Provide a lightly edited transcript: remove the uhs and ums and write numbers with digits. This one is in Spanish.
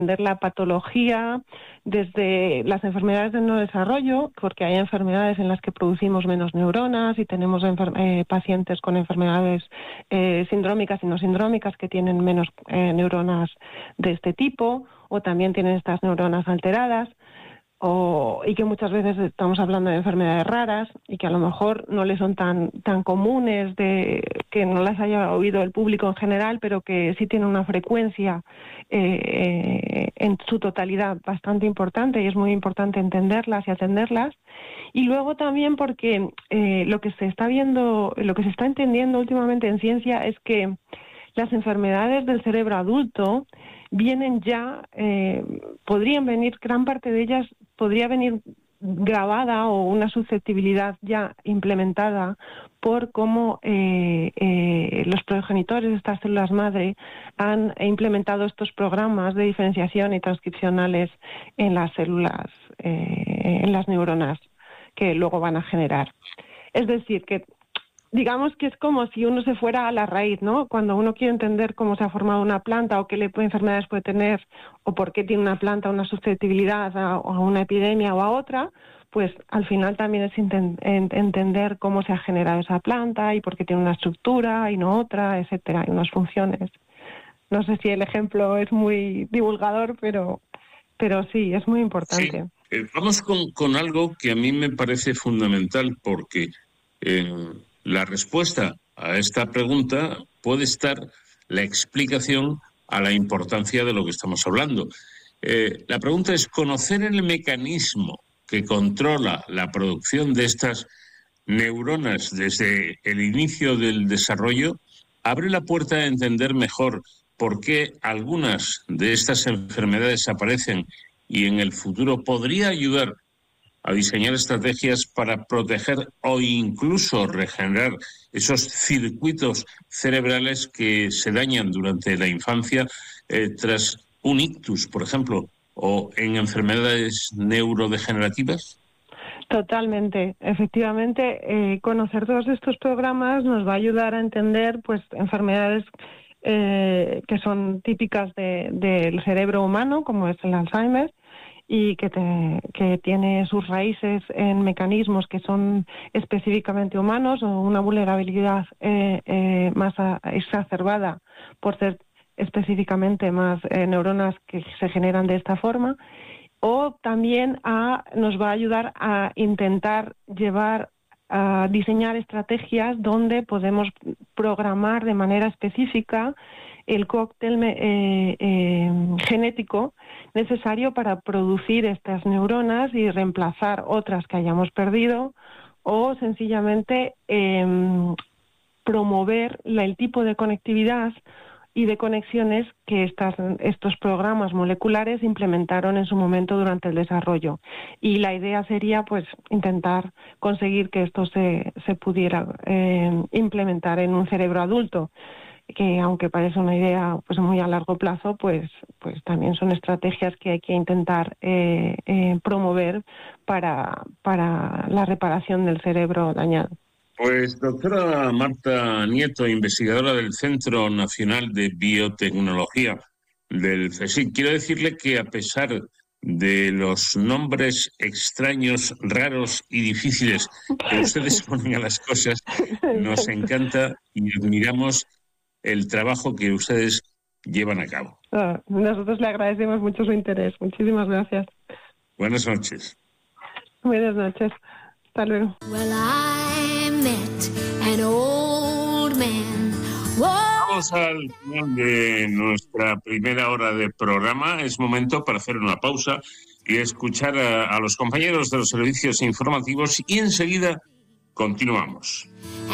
entender la patología desde las enfermedades del neurodesarrollo, porque hay enfermedades en las que producimos menos neuronas y tenemos pacientes con enfermedades sindrómicas y no sindrómicas que tienen menos neuronas de este tipo, o también tienen estas neuronas alteradas. Y que muchas veces estamos hablando de enfermedades raras y que a lo mejor no les son tan comunes, que no las haya oído el público en general, pero que sí tienen una frecuencia en su totalidad bastante importante, y es muy importante entenderlas y atenderlas. Y luego también porque lo que se está viendo, lo que se está entendiendo últimamente en ciencia es que las enfermedades del cerebro adulto vienen ya, podrían venir, gran parte de ellas podría venir grabada o una susceptibilidad ya implementada por cómo los progenitores de estas células madre han implementado estos programas de diferenciación y transcripcionales en las células, en las neuronas que luego van a generar. Es decir, que digamos que es como si uno se fuera a la raíz, ¿no? Cuando uno quiere entender cómo se ha formado una planta o qué enfermedades puede tener o por qué tiene una planta una susceptibilidad a una epidemia o a otra, pues al final también es entender cómo se ha generado esa planta y por qué tiene una estructura y no otra, etcétera, y unas funciones. No sé si el ejemplo es muy divulgador, pero sí, es muy importante. Sí. Vamos con algo que a mí me parece fundamental, porque la respuesta a esta pregunta puede estar la explicación a la importancia de lo que estamos hablando. La pregunta es: ¿conocer el mecanismo que controla la producción de estas neuronas desde el inicio del desarrollo abre la puerta a entender mejor por qué algunas de estas enfermedades aparecen, y en el futuro podría ayudar a diseñar estrategias para proteger o incluso regenerar esos circuitos cerebrales que se dañan durante la infancia tras un ictus, por ejemplo, o en enfermedades neurodegenerativas? Totalmente. Efectivamente, conocer todos estos programas nos va a ayudar a entender pues enfermedades que son típicas del cerebro humano, como es el Alzheimer, y que tiene sus raíces en mecanismos que son específicamente humanos, o una vulnerabilidad más exacerbada por ser específicamente más neuronas que se generan de esta forma. O también nos va a ayudar a intentar a diseñar estrategias donde podemos programar de manera específica el cóctel genético necesario para producir estas neuronas y reemplazar otras que hayamos perdido, o sencillamente promover el tipo de conectividad y de conexiones que estos programas moleculares implementaron en su momento durante el desarrollo. Y la idea sería pues intentar conseguir que esto se pudiera implementar en un cerebro adulto, que aunque parece una idea pues muy a largo plazo, pues también son estrategias que hay que intentar promover para la reparación del cerebro dañado. Pues doctora Marta Nieto, investigadora del Centro Nacional de Biotecnología del CSIC, quiero decirle que a pesar de los nombres extraños, raros y difíciles que ustedes ponen a las cosas, nos encanta y admiramos el trabajo que ustedes llevan a cabo. Nosotros le agradecemos mucho su interés. Muchísimas gracias. Buenas noches. Buenas noches. Hasta luego. Vamos al final de nuestra primera hora de programa. Es momento para hacer una pausa y escuchar a los compañeros de los servicios informativos, y enseguida continuamos.